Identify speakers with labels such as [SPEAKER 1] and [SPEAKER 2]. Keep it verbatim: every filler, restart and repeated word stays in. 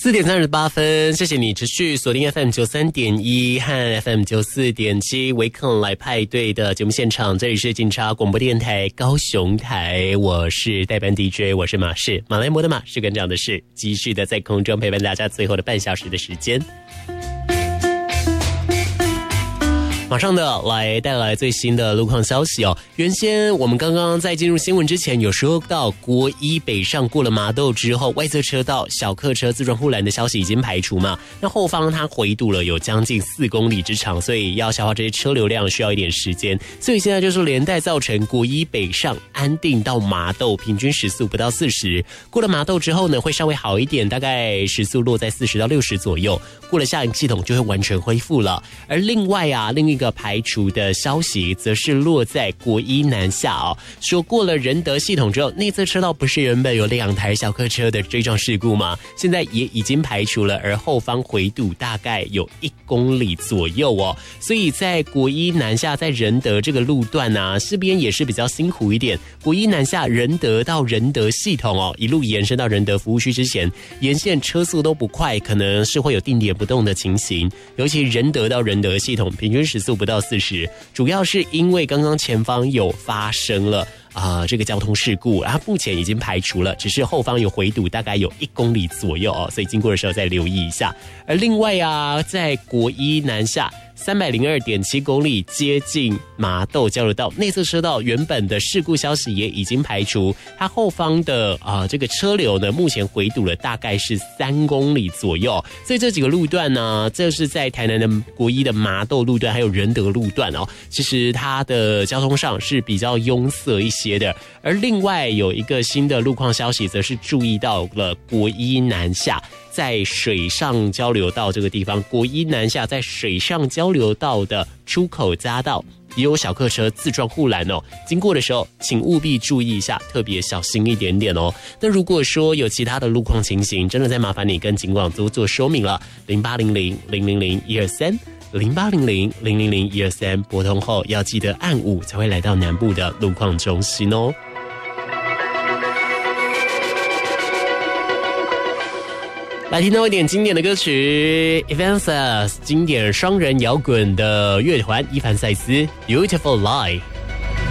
[SPEAKER 1] 四点三十八分，谢谢你持续锁定 F M 九三点一和 F M 九四点七维康来派对的节目现场，这里是警察广播电台高雄台，我是代班 D J， 我是马氏马来貘的马，是跟这样的事，继续的在空中陪伴大家最后的半小时的时间。马上的来带来最新的路况消息哦。原先我们刚刚在进入新闻之前有说到，国一北上过了麻豆之后，外侧车道小客车自转护栏的消息已经排除嘛。那后方它回堵了有将近四公里之长，所以要消化这些车流量需要一点时间。所以现在就是连带造成国一北上安定到麻豆平均时速不到四十，过了麻豆之后呢会稍微好一点，大概时速落在四十到六十左右。过了下营系统就会完全恢复了。而另外啊，另一个排除的消息则是落在国一南下哦，说过了仁德系统之后，内侧车道不是原本有两台小客车的追撞事故吗？现在也已经排除了，而后方回堵大概有一公里左右哦，所以在国一南下在仁德这个路段啊，这边也是比较辛苦一点。国一南下仁德到仁德系统哦，一路延伸到仁德服务区之前，沿线车速都不快，可能是会有定点不动的情形，尤其仁德到仁德系统平均时速不到四十，主要是因为刚刚前方有发生了啊、呃、这个交通事故，然后目前已经排除了，只是后方有回堵，大概有一公里左右哦，所以经过的时候再留意一下。而另外啊，在国一南下三百零二点七公里接近麻豆交流道内侧车道原本的事故消息也已经排除，它后方的啊、呃、这个车流呢，目前回堵了大概是三公里左右，所以这几个路段呢，这是在台南的国一的麻豆路段还有仁德路段哦，其实它的交通上是比较拥塞一些的。而另外有一个新的路况消息，则是注意到了国一南下在水上交流道这个地方，国一南下在水上交流道的出口匝道也有小客车自撞护栏哦，经过的时候请务必注意一下，特别小心一点点哦。那如果说有其他的路况情形，真的再麻烦你跟警广组做说明了，零八零零零零零一二三零八零零零零零一二三拨通后要记得按五才会来到南部的路况中心哦。来听到一点经典的歌曲 Evanescence 经典双人摇滚的乐团伊凡赛斯 Beautiful Lie。